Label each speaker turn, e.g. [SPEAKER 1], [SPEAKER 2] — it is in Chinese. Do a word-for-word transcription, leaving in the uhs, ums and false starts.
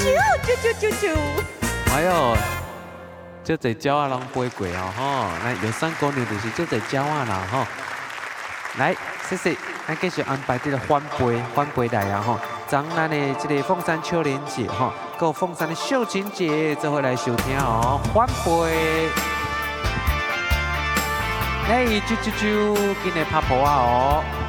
[SPEAKER 1] 啾啾啾啾。
[SPEAKER 2] 哎呦，这侪鸟啊，人飞过哦吼。那有三姑娘就是这侪鸟啊啦吼。来，谢谢，咱继续安排这个翻杯，翻杯来啊吼。昨咱的这个凤山秋莲节吼，还有凤山的秀琴节，做伙来收听哦，翻杯。哎，啾啾啾，今日拍婆啊哦。